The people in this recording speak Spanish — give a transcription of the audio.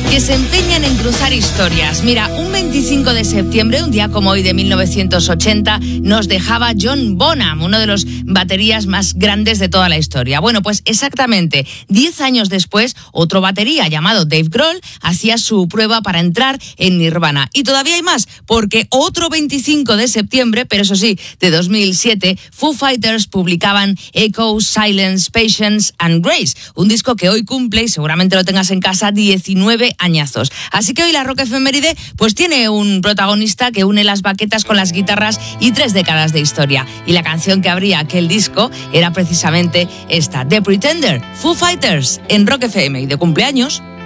que se empeñan en cruzar historias. Mira, un 25 de septiembre, un día como hoy de 1980, nos dejaba John Bonham, uno de los baterías más grandes de toda la historia. Bueno, pues exactamente 10 años después, otro batería llamado Dave Grohl hacía su prueba para entrar en Nirvana. Y todavía hay más, porque otro 25 de septiembre, pero eso sí, de 2007, Foo Fighters publicaban Echo, Silence, Patience and Grace, un disco que hoy cumple, y seguramente lo tengas en casa, 19 añazos. Así que hoy la Rock Efeméride pues tiene un protagonista que une las baquetas con las guitarras y 3 décadas de historia. Y la canción que abría aquel disco era precisamente esta, The Pretender, Foo Fighters, en Rock FM y de cumpleaños.